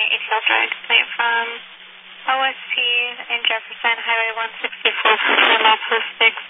ATL Drag, coming from OSP in Jefferson, Highway 164, Mile 6.